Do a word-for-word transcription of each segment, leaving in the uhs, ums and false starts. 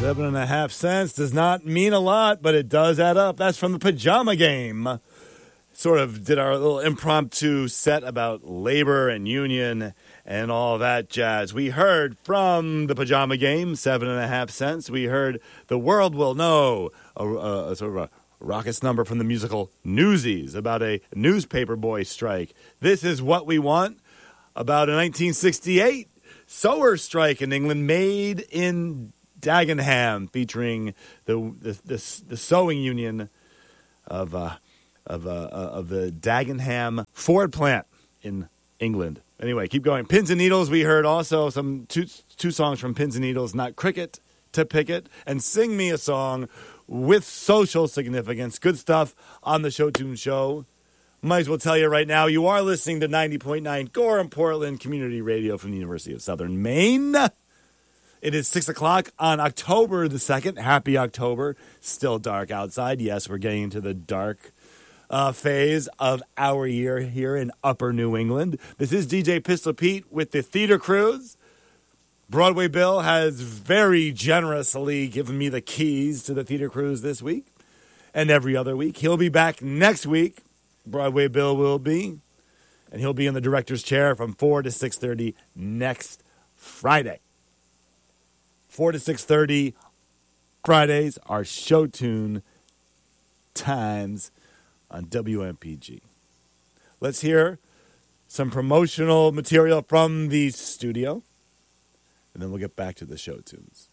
Seven and a half cents does not mean a lot, but it does add up. That's from the Pajama Game. Sort of did our little impromptu set about labor and union and all that jazz. We heard from the Pajama Game, seven and a half cents. We heard The World Will Know, a, a, a sort of a raucous number from the musical Newsies about a newspaper boy strike. This Is What We Want, about a nineteen sixty-eight sewers strike in England, made in Dagenham, featuring the the, the, the sewing union of uh, of uh, of the Dagenham Ford plant in England. Anyway, keep going. Pins and Needles, we heard also some two two songs from Pins and Needles, Not Cricket to Picket, and Sing Me a Song with Social Significance. Good stuff on the Show Tune Show. Might as well tell you right now, you are listening to ninety point nine Gorham Portland Community Radio from the University of Southern Maine. It is six o'clock on October the second. Happy October. Still dark outside. Yes, we're getting into the dark uh, phase of our year here in Upper New England. This is D J Pistol Pete with the Theater Cruise. Broadway Bill has very generously given me the keys to the Theater Cruise this week and every other week. He'll be back next week. Broadway Bill will be, and he'll be in the director's chair from four to six thirty next Friday. four to six thirty Fridays are show tune times on W M P G. Let's hear some promotional material from the studio, and then we'll get back to the show tunes.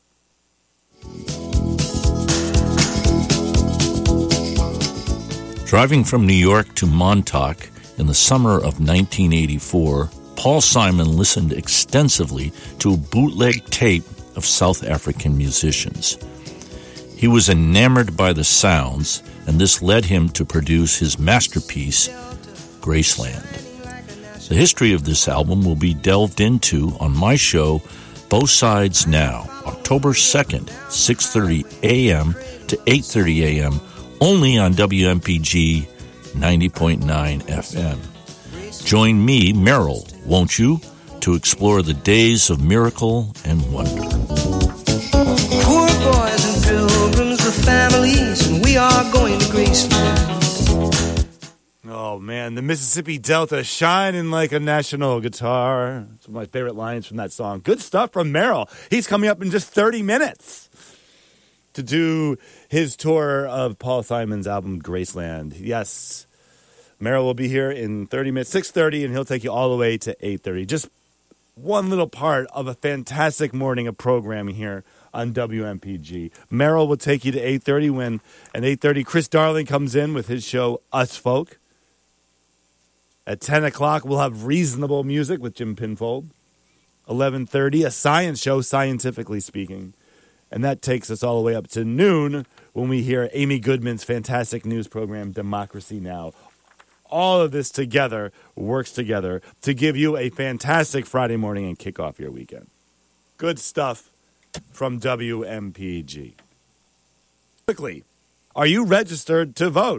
Driving from New York to Montauk in the summer of nineteen eighty-four, Paul Simon listened extensively to a bootleg tape of South African musicians. He was enamored by the sounds, and this led him to produce his masterpiece, Graceland. The history of this album will be delved into on my show, Both Sides Now, October second, six thirty a.m. to eight thirty a.m., only on W M P G ninety point nine F M. Join me, Merrill, won't you, to explore the days of miracle and wonder. Poor boys and pilgrims with families, and we are going to Graceland. Oh, man, the Mississippi Delta shining like a national guitar. It's one of my favorite lines from that song. Good stuff from Merrill. He's coming up in just thirty minutes to do his tour of Paul Simon's album, Graceland. Yes, Merrill will be here in thirty minutes, six thirty, and he'll take you all the way to eight thirty. Just one little part of a fantastic morning of programming here on W M P G. Merrill will take you to eight thirty when, at eight thirty, Chris Darling comes in with his show, Us Folk. At ten o'clock, we'll have Reasonable Music with Jim Pinfold. eleven thirty, a science show, Scientifically Speaking. And that takes us all the way up to noon when we hear Amy Goodman's fantastic news program, Democracy Now! All of this together works together to give you a fantastic Friday morning and kick off your weekend. Good stuff from W M P G. Quickly, are you registered to vote?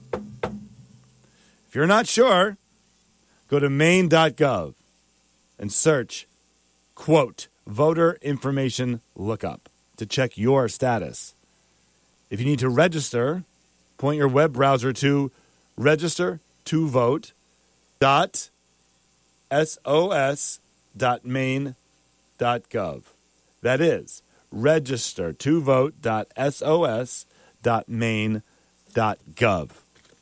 If you're not sure, go to maine dot gov and search, quote, voter information lookup to check your status. If you need to register, point your web browser to register to vote dot sos dot maine dot gov. That is register to vote dot sos dot maine dot gov.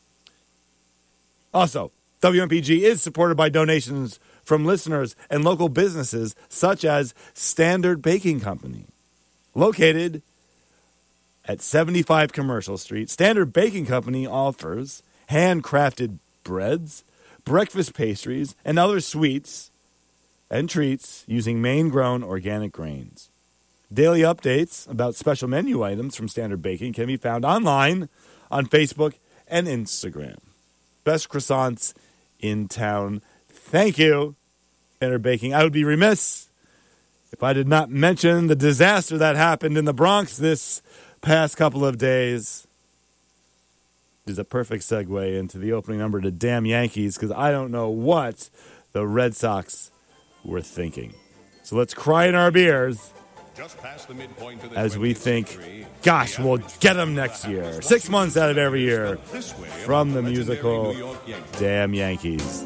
Also, W M P G is supported by donations from listeners and local businesses such as Standard Baking Company. Located at seventy-five Commercial Street, Standard Baking Company offers handcrafted breads, breakfast pastries, and other sweets and treats using Maine-grown organic grains. Daily updates about special menu items from Standard Baking can be found online on Facebook and Instagram. Best croissants in town. Thank you, Standard Baking. I would be remiss if I did not mention the disaster that happened in the Bronx this past couple of days. It is a perfect segue into the opening number to Damn Yankees, because I don't know what the Red Sox were thinking. So let's cry in our beers as we think, gosh, we'll get them next year. Six months out of every year from the musical Damn Yankees.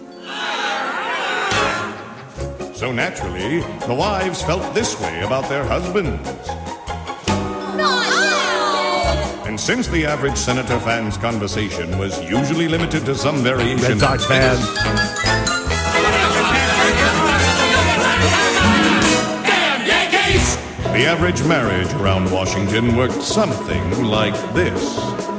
So naturally, the wives felt this way about their husbands. And since the average Senator fan's conversation was usually limited to some variation... Red Sox fan. Damn Yankees! The average marriage around Washington worked something like this.